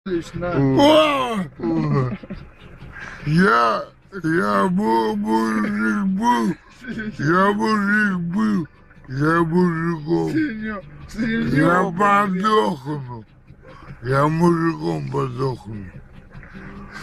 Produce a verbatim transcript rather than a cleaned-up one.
Лично. О! Я, я был мужик был, я мужик был, я мужиком, Синё, я подохну, я мужиком подохну.